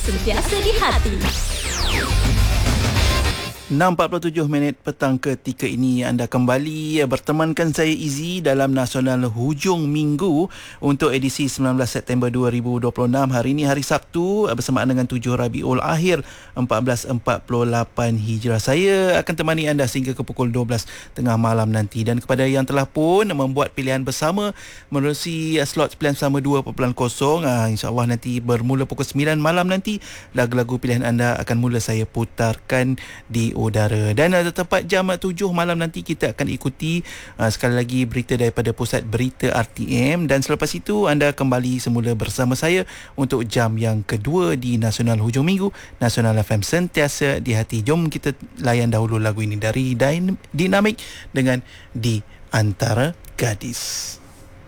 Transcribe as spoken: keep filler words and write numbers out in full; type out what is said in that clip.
sentiasa di hati. enam empat puluh tujuh minit petang ketika ini anda kembali bertemankan saya Izzy dalam Nasional Hujung Minggu untuk edisi sembilan belas September dua ribu dua puluh enam. Hari ini hari Sabtu bersamaan dengan tujuh Rabiul Akhir empat belas empat puluh lapan Hijrah. Saya akan temani anda sehingga ke pukul dua belas tengah malam nanti, dan kepada yang telah pun membuat pilihan bersama menerusi slot pilihan bersama dua titik kosong, insya-Allah nanti bermula pukul sembilan malam nanti lagu-lagu pilihan anda akan mula saya putarkan di udara. Dan uh, tepat jam tujuh malam nanti kita akan ikuti uh, sekali lagi berita daripada Pusat Berita R T M, dan selepas itu anda kembali semula bersama saya untuk jam yang kedua di Nasional Hujung Minggu. Nasional F M sentiasa di hati. Jom kita layan dahulu lagu ini dari Dynamic dengan Di Antara Gadis.